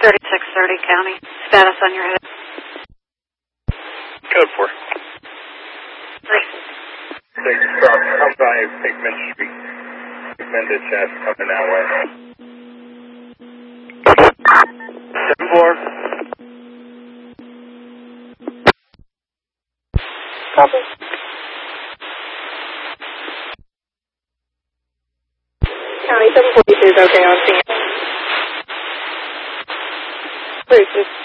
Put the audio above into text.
3630 County. Status on your head. Code 4. 3. 6 cross, come by Pigment Street. Pigment chest coming that way. 7-4. Copy. County 742 is okay on scene. 36.